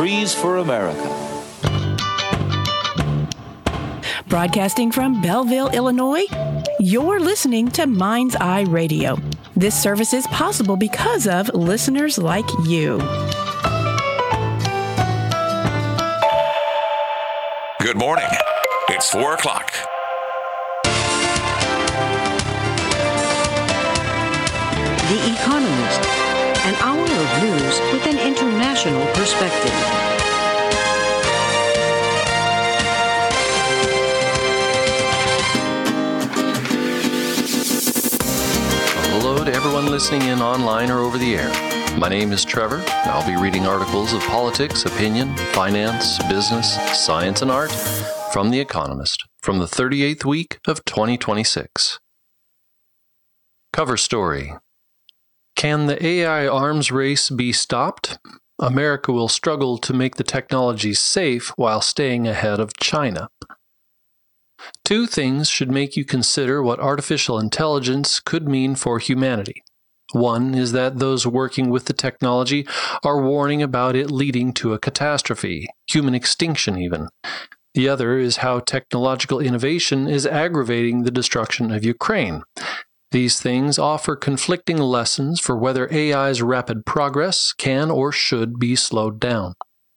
Trees for America. Broadcasting from Belleville, Illinois, you're listening to Mind's Eye Radio. This service is possible because of listeners like you. Good morning. It's 4 o'clock. The Economist, an hour of news with an international perspective. Hello to everyone listening in online or over the air. My name is Trevor, and I'll be reading articles of politics, opinion, finance, business, science, and art from The Economist from the 38th week of 2026. Cover story. Can the AI arms race be stopped? America will struggle to make the technology safe while staying ahead of China. Two things should make you consider what artificial intelligence could mean for humanity. One is that those working with the technology are warning about it leading to a catastrophe, human extinction even. The other is how technological innovation is aggravating the destruction of Ukraine. These things offer conflicting lessons for whether AI's rapid progress can or should be slowed down.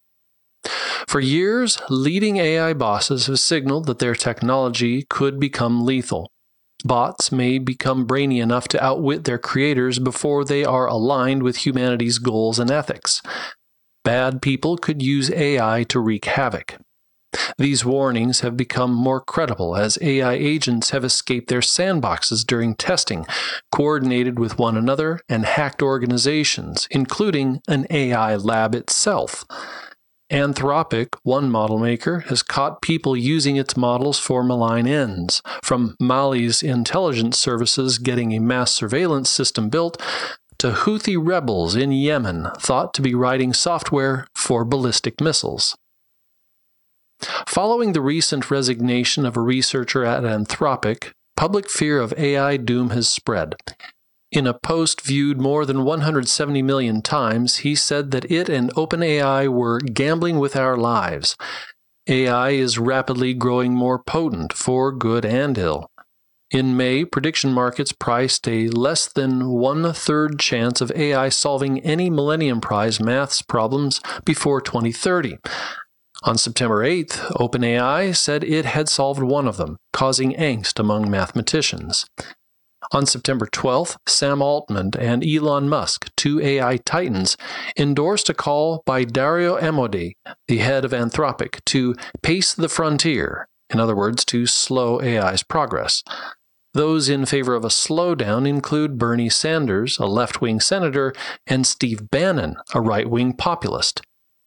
For years, leading AI bosses have signaled that their technology could become lethal. Bots may become brainy enough to outwit their creators before they are aligned with humanity's goals and ethics. Bad people could use AI to wreak havoc. These warnings have become more credible as AI agents have escaped their sandboxes during testing, coordinated with one another and hacked organizations, including an AI lab itself. Anthropic, one model maker, has caught people using its models for malign ends, from Mali's intelligence services getting a mass surveillance system built, to Houthi rebels in Yemen thought to be writing software for ballistic missiles. Following the recent resignation of a researcher at Anthropic, public fear of AI doom has spread. In a post viewed more than 170 million times, he said that it and OpenAI were gambling with our lives. AI is rapidly growing more potent for good and ill. In May, prediction markets priced a less than 1/3 chance of AI solving any Millennium Prize maths problems before 2030. On September 8th, OpenAI said it had solved one of them, causing angst among mathematicians. On September 12th, Sam Altman and Elon Musk, two AI titans, endorsed a call by Dario Amodei, the head of Anthropic, to pace the frontier, in other words, to slow AI's progress. Those in favor of a slowdown include Bernie Sanders, a left-wing senator, and Steve Bannon, a right-wing populist.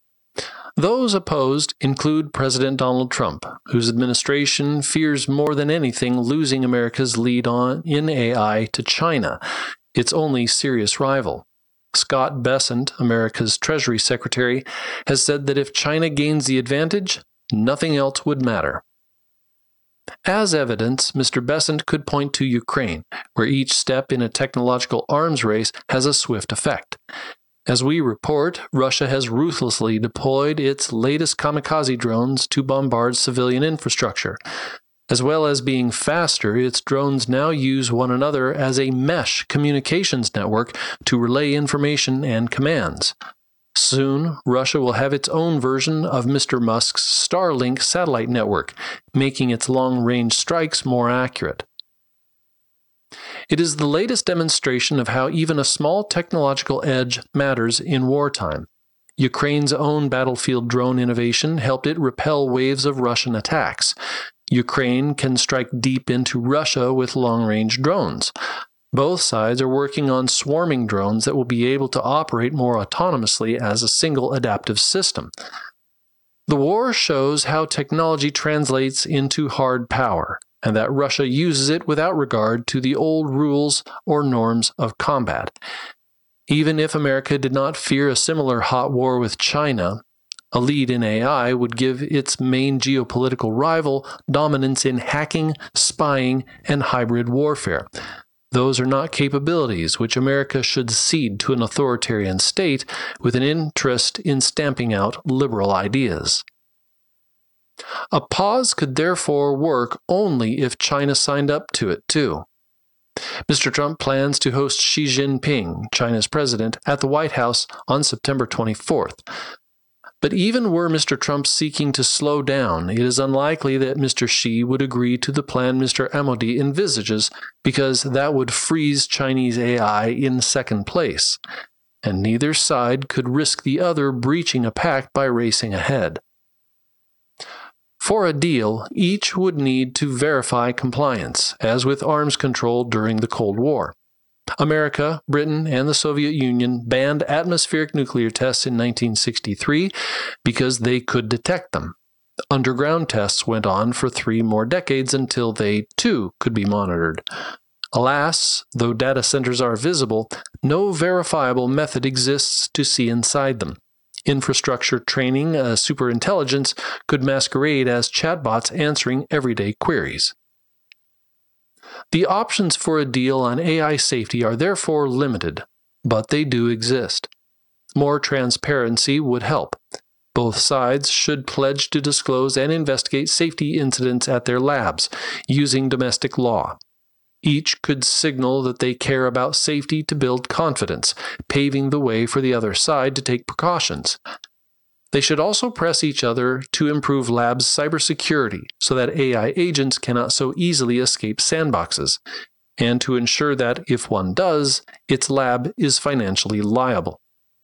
Those opposed include President Donald Trump, whose administration fears more than anything losing America's lead in AI to China, its only serious rival. Scott Bessent, America's Treasury Secretary, has said that if China gains the advantage, nothing else would matter. As evidence, Mr. Bessent could point to Ukraine, where each step in a technological arms race has a swift effect. As we report, Russia has ruthlessly deployed its latest kamikaze drones to bombard civilian infrastructure. As well as being faster, its drones now use one another as a mesh communications network to relay information and commands. Soon, Russia will have its own version of Mr. Musk's Starlink satellite network, making its long-range strikes more accurate. It is the latest demonstration of how even a small technological edge matters in wartime. Ukraine's own battlefield drone innovation helped it repel waves of Russian attacks. Ukraine can strike deep into Russia with long-range drones. Both sides are working on swarming drones that will be able to operate more autonomously as a single adaptive system. The war shows how technology translates into hard power, and that Russia uses it without regard to the old rules or norms of combat. Even if America did not fear a similar hot war with China, a lead in AI would give its main geopolitical rival dominance in hacking, spying, and hybrid warfare. Those are not capabilities which America should cede to an authoritarian state with an interest in stamping out liberal ideas. A pause could therefore work only if China signed up to it too. Mr. Trump plans to host Xi Jinping, China's president, at the White House on September 24th. But even were Mr. Trump seeking to slow down, it is unlikely that Mr. Xi would agree to the plan Mr. Amodei envisages, because that would freeze Chinese AI in second place, and neither side could risk the other breaching a pact by racing ahead. For a deal, each would need to verify compliance, as with arms control during the Cold War. America, Britain, and the Soviet Union banned atmospheric nuclear tests in 1963 because they could detect them. Underground tests went on for 3 more decades until they, too, could be monitored. Alas, though data centers are visible, no verifiable method exists to see inside them. Infrastructure training superintelligence could masquerade as chatbots answering everyday queries. The options for a deal on AI safety are therefore limited, but they do exist. More transparency would help. Both sides should pledge to disclose and investigate safety incidents at their labs, using domestic law. Each could signal that they care about safety to build confidence, paving the way for the other side to take precautions. They should also press each other to improve labs' cybersecurity so that AI agents cannot so easily escape sandboxes, and to ensure that, if one does, its lab is financially liable.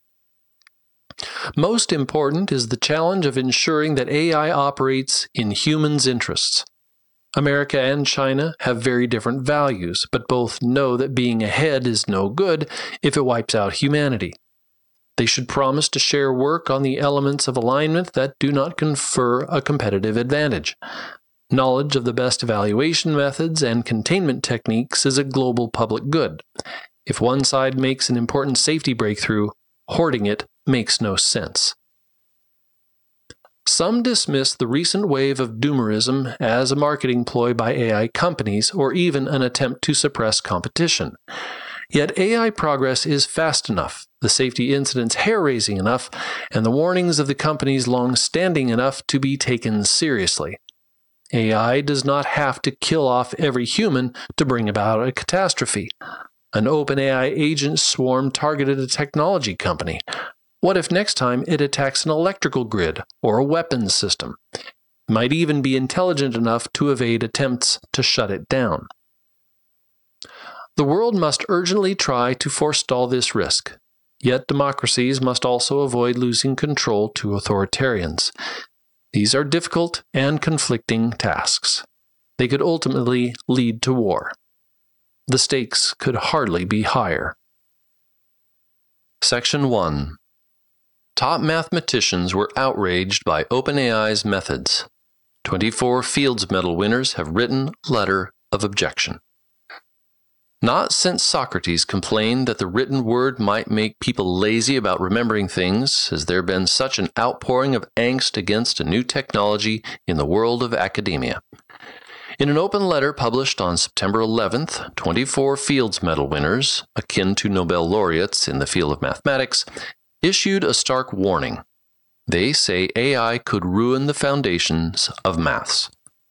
Most important is the challenge of ensuring that AI operates in humans' interests. America and China have very different values, but both know that being ahead is no good if it wipes out humanity. They should promise to share work on the elements of alignment that do not confer a competitive advantage. Knowledge of the best evaluation methods and containment techniques is a global public good. If one side makes an important safety breakthrough, hoarding it makes no sense. Some dismiss the recent wave of doomerism as a marketing ploy by AI companies or even an attempt to suppress competition. Yet AI progress is fast enough, the safety incidents hair-raising enough, and the warnings of the companies long-standing enough to be taken seriously. AI does not have to kill off every human to bring about a catastrophe. An OpenAI agent swarm targeted a technology company. What if next time it attacks an electrical grid or a weapons system? It might even be intelligent enough to evade attempts to shut it down. The world must urgently try to forestall this risk, yet democracies must also avoid losing control to authoritarians. These are difficult and conflicting tasks. They could ultimately lead to war. The stakes could hardly be higher. Section 1. Top mathematicians were outraged by OpenAI's methods. 24 Fields Medal winners have written letter of objection. Not since Socrates complained that the written word might make people lazy about remembering things has there been such an outpouring of angst against a new technology in the world of academia. In an open letter published on September 11th, 24 Fields Medal winners, akin to Nobel laureates in the field of mathematics, issued a stark warning. They say AI could ruin the foundations of maths.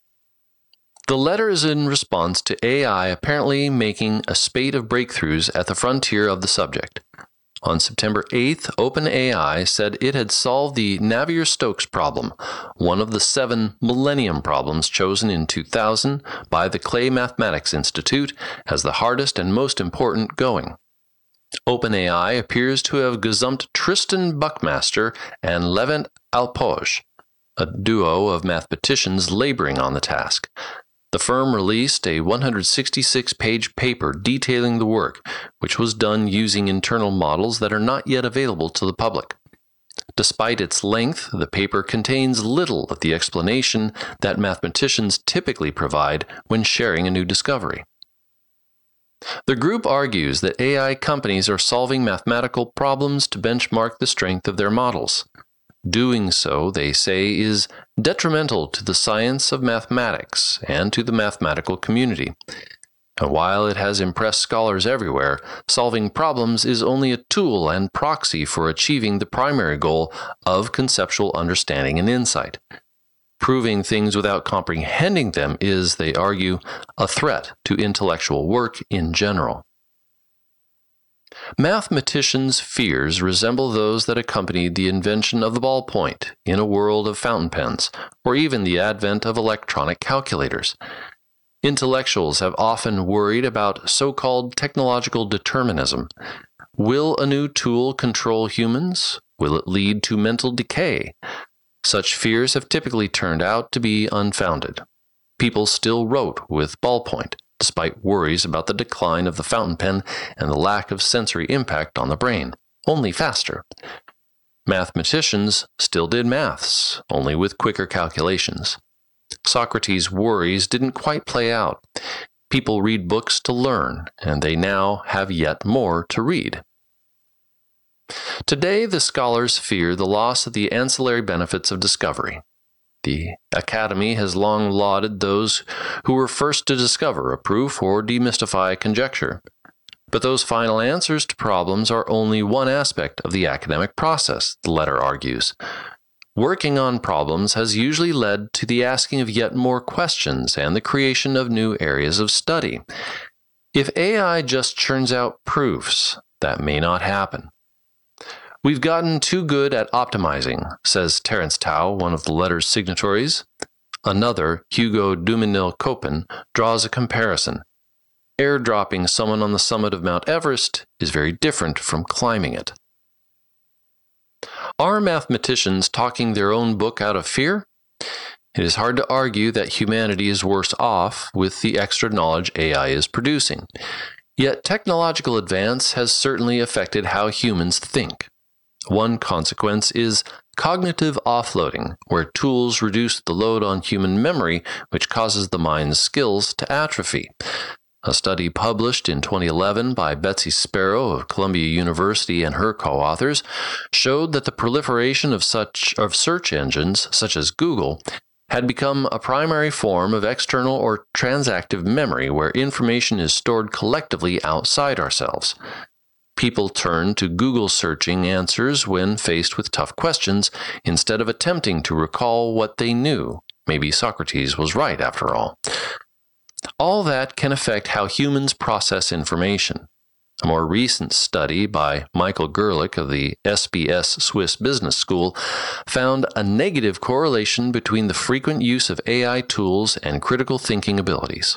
The letter is in response to AI apparently making a spate of breakthroughs at the frontier of the subject. On September 8th, OpenAI said it had solved the Navier-Stokes problem, one of the 7 Millennium Problems chosen in 2000 by the Clay Mathematics Institute as the hardest and most important going. OpenAI appears to have gazumped Tristan Buckmaster and Levent Alpozh, a duo of mathematicians laboring on the task. The firm released a 166-page paper detailing the work, which was done using internal models that are not yet available to the public. Despite its length, the paper contains little of the explanation that mathematicians typically provide when sharing a new discovery. The group argues that AI companies are solving mathematical problems to benchmark the strength of their models. Doing so, they say, is detrimental to the science of mathematics and to the mathematical community. And while it has impressed scholars everywhere, solving problems is only a tool and proxy for achieving the primary goal of conceptual understanding and insight. Proving things without comprehending them is, they argue, a threat to intellectual work in general. Mathematicians' fears resemble those that accompanied the invention of the ballpoint in a world of fountain pens, or even the advent of electronic calculators. Intellectuals have often worried about so-called technological determinism. Will a new tool control humans? Will it lead to mental decay? Such fears have typically turned out to be unfounded. People still wrote with ballpoint, despite worries about the decline of the fountain pen and the lack of sensory impact on the brain, only faster. Mathematicians still did maths, only with quicker calculations. Socrates' worries didn't quite play out. People read books to learn, and they now have yet more to read. Today, the scholars fear the loss of the ancillary benefits of discovery. The Academy has long lauded those who were first to discover a proof or demystify a conjecture. But those final answers to problems are only one aspect of the academic process, the letter argues. Working on problems has usually led to the asking of yet more questions and the creation of new areas of study. If AI just churns out proofs, that may not happen. We've gotten too good at optimizing, says Terence Tao, one of the letter's signatories. Another, Hugo Duminil-Copin, draws a comparison. Airdropping someone on the summit of Mount Everest is very different from climbing it. Are mathematicians talking their own book out of fear? It is hard to argue that humanity is worse off with the extra knowledge AI is producing. Yet technological advance has certainly affected how humans think. One consequence is cognitive offloading, where tools reduce the load on human memory, which causes the mind's skills to atrophy. A study published in 2011 by Betsy Sparrow of Columbia University and her co-authors showed that the proliferation of search engines, such as Google, had become a primary form of external or transactive memory where information is stored collectively outside ourselves. People turn to Google searching answers when faced with tough questions instead of attempting to recall what they knew. Maybe Socrates was right after all. All that can affect how humans process information. A more recent study by Michael Gerlich of the SBS Swiss Business School found a negative correlation between the frequent use of AI tools and critical thinking abilities.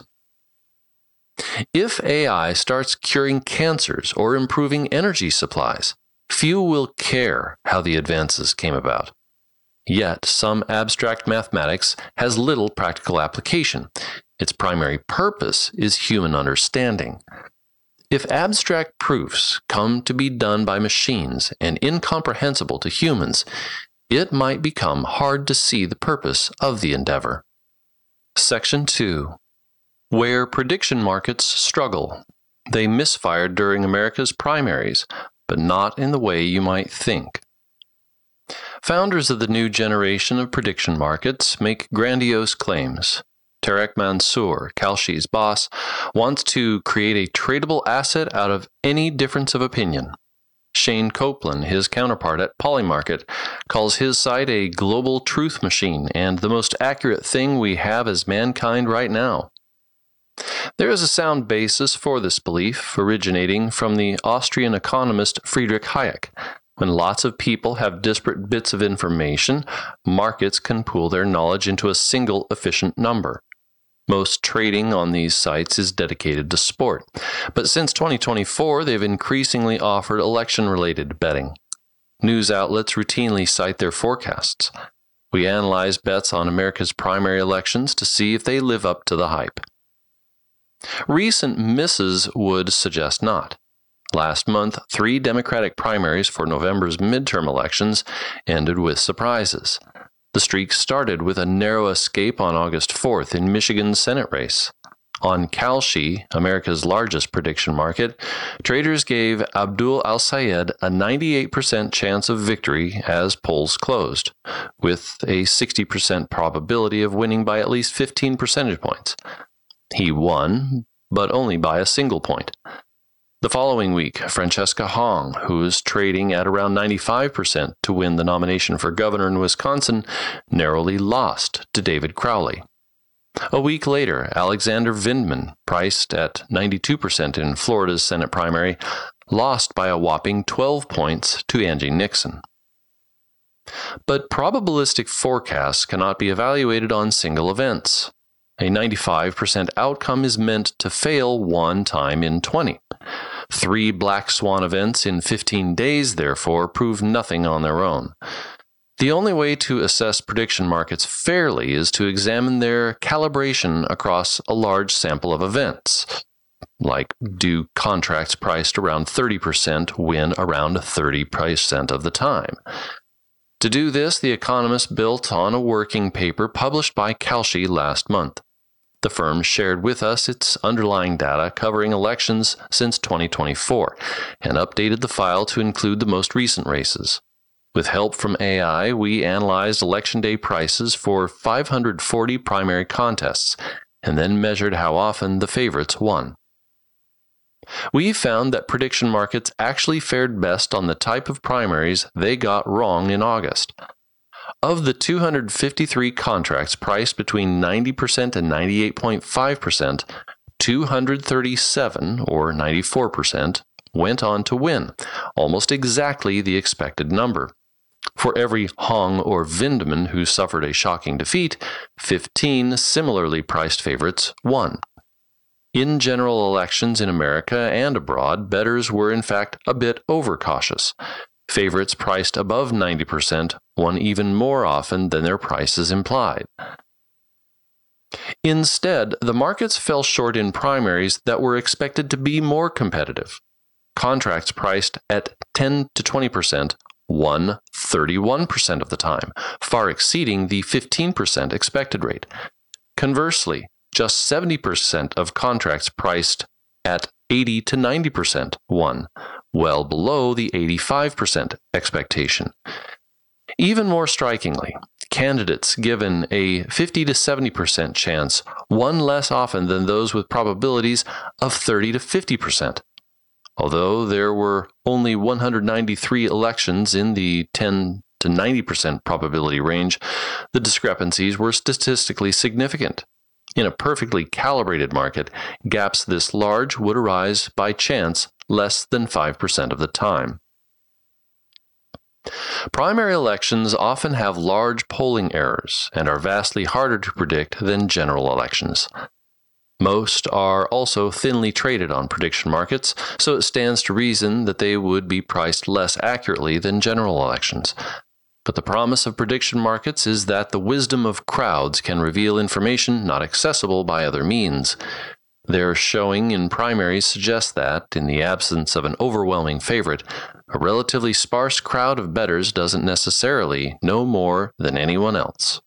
If AI starts curing cancers or improving energy supplies, few will care how the advances came about. Yet, some abstract mathematics has little practical application. Its primary purpose is human understanding. If abstract proofs come to be done by machines and incomprehensible to humans, it might become hard to see the purpose of the endeavor. Section 2. Where prediction markets struggle. They misfired during America's primaries, but not in the way you might think. Founders of the new generation of prediction markets make grandiose claims. Tarek Mansour, Kalshi's boss, wants to create a tradable asset out of any difference of opinion. Shane Copeland, his counterpart at Polymarket, calls his site a global truth machine and the most accurate thing we have as mankind right now. There is a sound basis for this belief, originating from the Austrian economist Friedrich Hayek. When lots of people have disparate bits of information, markets can pool their knowledge into a single efficient number. Most trading on these sites is dedicated to sport, but since 2024, they've increasingly offered election-related betting. News outlets routinely cite their forecasts. We analyze bets on America's primary elections to see if they live up to the hype. Recent misses would suggest not. Last month, 3 Democratic primaries for November's midterm elections ended with surprises. The streak started with a narrow escape on August 4th in Michigan's Senate race. On Kalshi, America's largest prediction market, traders gave Abdul Al-Sayed a 98% chance of victory as polls closed, with a 60% probability of winning by at least 15 percentage points. He won, but only by a single point. The following week, Francesca Hong, who is trading at around 95% to win the nomination for governor in Wisconsin, narrowly lost to David Crowley. A week later, Alexander Vindman, priced at 92% in Florida's Senate primary, lost by a whopping 12 points to Angie Nixon. But probabilistic forecasts cannot be evaluated on single events. A 95% outcome is meant to fail one time in 20. 3 black swan events in 15 days, therefore, prove nothing on their own. The only way to assess prediction markets fairly is to examine their calibration across a large sample of events. Like, do contracts priced around 30% win around 30% of the time? To do this, The Economist built on a working paper published by Kalshi last month. The firm shared with us its underlying data covering elections since 2024 and updated the file to include the most recent races. With help from AI, we analyzed election day prices for 540 primary contests and then measured how often the favorites won. We found that prediction markets actually fared best on the type of primaries they got wrong in August. Of the 253 contracts priced between 90% and 98.5%, 237, or 94%, went on to win, almost exactly the expected number. For every Hong or Vindman who suffered a shocking defeat, 15 similarly priced favorites won. In general elections in America and abroad, bettors were in fact a bit overcautious. Favorites priced above 90% won even more often than their prices implied. Instead, the markets fell short in primaries that were expected to be more competitive. Contracts priced at 10 to 20% won 31% of the time, far exceeding the 15% expected rate. Conversely, just 70% of contracts priced at 80 to 90% won, well below the 85% expectation. Even more strikingly, candidates given a 50 to 70% chance won less often than those with probabilities of 30 to 50%. Although there were only 193 elections in the 10 to 90% probability range, the discrepancies were statistically significant. In a perfectly calibrated market, gaps this large would arise by chance less than 5% of the time. Primary elections often have large polling errors and are vastly harder to predict than general elections. Most are also thinly traded on prediction markets, so it stands to reason that they would be priced less accurately than general elections. But the promise of prediction markets is that the wisdom of crowds can reveal information not accessible by other means. Their showing in primaries suggests that, in the absence of an overwhelming favorite, a relatively sparse crowd of bettors doesn't necessarily know more than anyone else.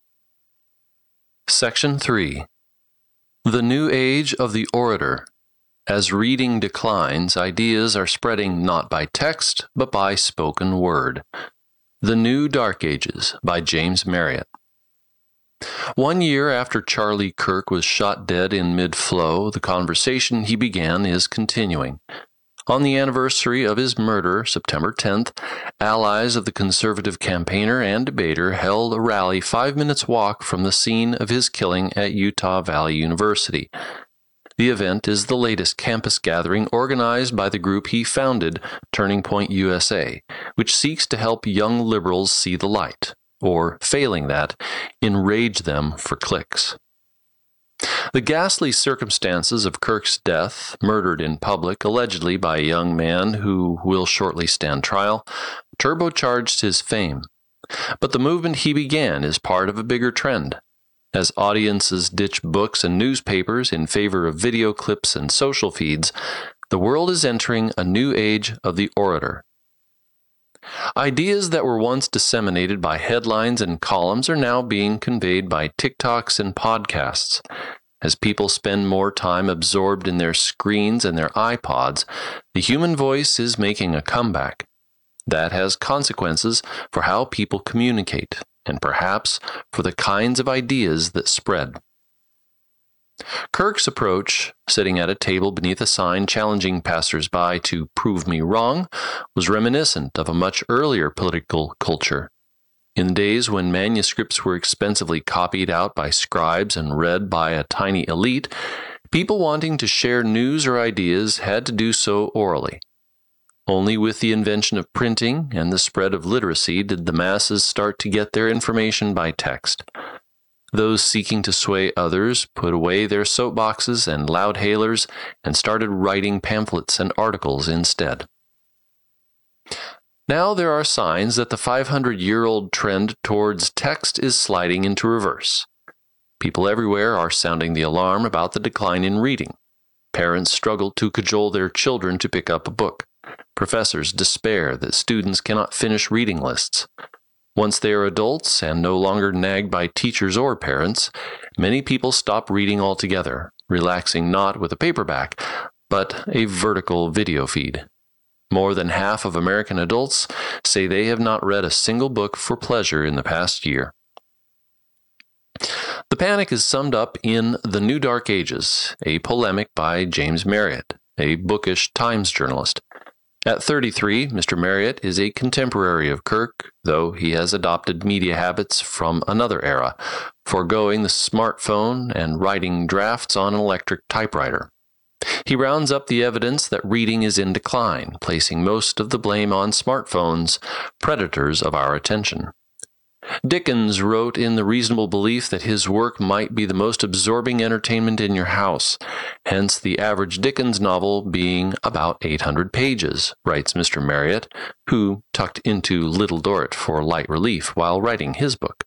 Section 3. The New Age of the Orator. As reading declines, ideas are spreading not by text, but by spoken word. The New Dark Ages by James Marriott. 1 year after Charlie Kirk was shot dead in mid-flow, the conversation he began is continuing. On the anniversary of his murder, September 10th, allies of the conservative campaigner and debater held a rally 5 minutes' walk from the scene of his killing at Utah Valley University. The event is the latest campus gathering organized by the group he founded, Turning Point USA, which seeks to help young liberals see the light, or, failing that, enrage them for clicks. The ghastly circumstances of Kirk's death, murdered in public, allegedly by a young man who will shortly stand trial, turbocharged his fame. But the movement he began is part of a bigger trend. As audiences ditch books and newspapers in favor of video clips and social feeds, the world is entering a new age of the orator. Ideas that were once disseminated by headlines and columns are now being conveyed by TikToks and podcasts. As people spend more time absorbed in their screens and their iPods, the human voice is making a comeback. That has consequences for how people communicate, and perhaps for the kinds of ideas that spread. Kirk's approach, sitting at a table beneath a sign challenging passers-by to prove me wrong, was reminiscent of a much earlier political culture. In days when manuscripts were expensively copied out by scribes and read by a tiny elite, people wanting to share news or ideas had to do so orally. Only with the invention of printing and the spread of literacy did the masses start to get their information by text. Those seeking to sway others put away their soapboxes and loud-hailers and started writing pamphlets and articles instead. Now there are signs that the 500-year-old trend towards text is sliding into reverse. People everywhere are sounding the alarm about the decline in reading. Parents struggle to cajole their children to pick up a book. Professors despair that students cannot finish reading lists. Once they are adults and no longer nagged by teachers or parents, many people stop reading altogether, relaxing not with a paperback, but a vertical video feed. More than half of American adults say they have not read a single book for pleasure in the past year. The panic is summed up in The New Dark Ages, a polemic by James Marriott, a bookish Times journalist. At 33, Mr. Marriott is a contemporary of Kirk, though he has adopted media habits from another era, foregoing the smartphone and writing drafts on an electric typewriter. He rounds up the evidence that reading is in decline, placing most of the blame on smartphones, predators of our attention. Dickens wrote in the reasonable belief that his work might be the most absorbing entertainment in your house, hence the average Dickens novel being about 800 pages, writes Mr. Marriott, who tucked into Little Dorrit for light relief while writing his book.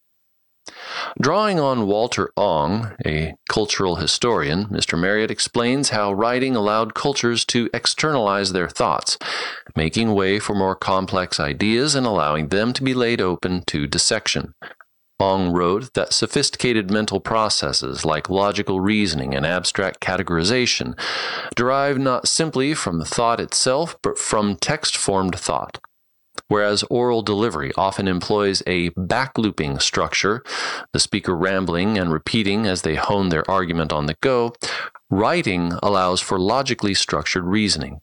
Drawing on Walter Ong, a cultural historian, Mr. Marriott explains how writing allowed cultures to externalize their thoughts, making way for more complex ideas and allowing them to be laid open to dissection. Ong wrote that sophisticated mental processes like logical reasoning and abstract categorization derive not simply from the thought itself, but from text-formed thought. Whereas oral delivery often employs a back-looping structure, the speaker rambling and repeating as they hone their argument on the go, writing allows for logically structured reasoning.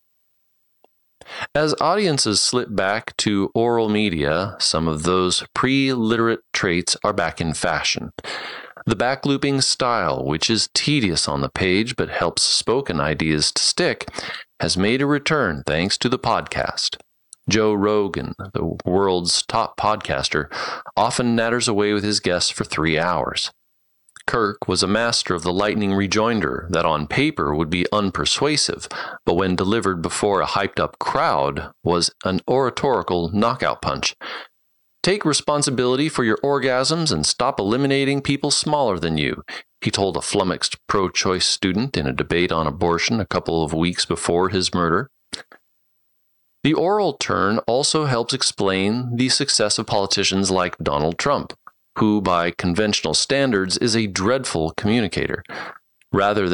As audiences slip back to oral media, some of those pre-literate traits are back in fashion. The back-looping style, which is tedious on the page but helps spoken ideas to stick, has made a return thanks to the podcast. Joe Rogan, the world's top podcaster, often natters away with his guests for 3 hours. Kirk was a master of the lightning rejoinder that on paper would be unpersuasive, but when delivered before a hyped-up crowd was an oratorical knockout punch. Take responsibility for your orgasms and stop eliminating people smaller than you, he told a flummoxed pro-choice student in a debate on abortion a couple of weeks before his murder. The oral turn also helps explain the success of politicians like Donald Trump, who by conventional standards is a dreadful communicator. Rather